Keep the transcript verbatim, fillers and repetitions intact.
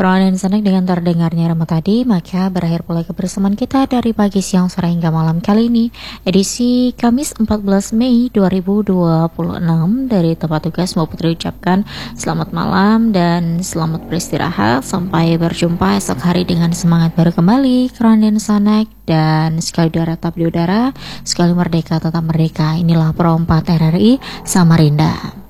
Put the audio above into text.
Kronen Sanek dengan terdengarnya Rama tadi, maka berakhir pula kebersamaan kita dari pagi, siang, sore hingga malam kali ini. Edisi Kamis empat belas Mei dua ribu dua puluh enam dari tempat tugas mau Putri ucapkan selamat malam dan selamat beristirahat. Sampai berjumpa esok hari dengan semangat baru kembali. Kronen Sanek dan sekali udara tetap di udara, sekali merdeka tetap merdeka. Inilah Pro empat R R I Samarinda.